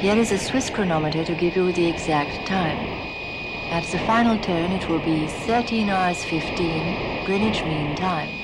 Here is a Swiss chronometer to give you the exact time. At the final tone it will be 13 hours 15 Greenwich Mean Time.